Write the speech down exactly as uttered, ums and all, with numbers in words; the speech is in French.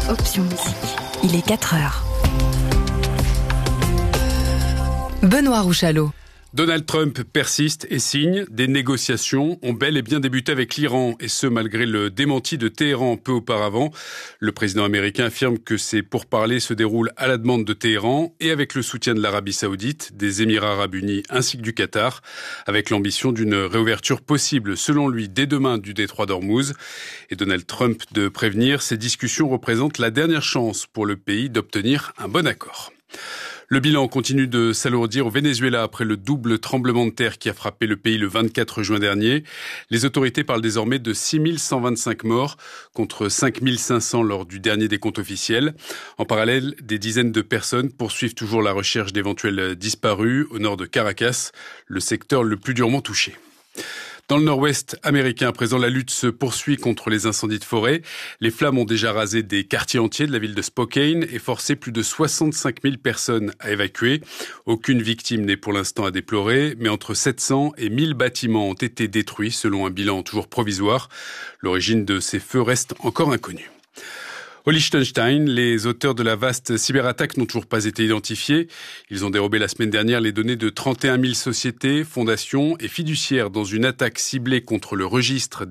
Option musique. Il est quatre heures. Benoît Rouchalot. Donald Trump persiste et signe. Des négociations ont bel et bien débuté avec l'Iran, et ce malgré le démenti de Téhéran peu auparavant. Le président américain affirme que ces pourparlers se déroulent à la demande de Téhéran et avec le soutien de l'Arabie Saoudite, des Émirats Arabes Unis ainsi que du Qatar, avec l'ambition d'une réouverture possible, selon lui, dès demain du détroit d'Ormuz. Et Donald Trump de prévenir, ces discussions représentent la dernière chance pour le pays d'obtenir un bon accord. Le bilan continue de s'alourdir au Venezuela après le double tremblement de terre qui a frappé le pays le vingt-quatre juin dernier. Les autorités parlent désormais de six mille cent vingt-cinq morts contre cinq mille cinq cents lors du dernier décompte officiel. En parallèle, des dizaines de personnes poursuivent toujours la recherche d'éventuels disparus au nord de Caracas, le secteur le plus durement touché. Dans le nord-ouest américain, à présent, la lutte se poursuit contre les incendies de forêt. Les flammes ont déjà rasé des quartiers entiers de la ville de Spokane et forcé plus de soixante-cinq mille personnes à évacuer. Aucune victime n'est pour l'instant à déplorer, mais entre sept cents et mille bâtiments ont été détruits, selon un bilan toujours provisoire. L'origine de ces feux reste encore inconnue. Au Liechtenstein, les auteurs de la vaste cyberattaque n'ont toujours pas été identifiés. Ils ont dérobé la semaine dernière les données de trente et un mille sociétés, fondations et fiduciaires dans une attaque ciblée contre le registre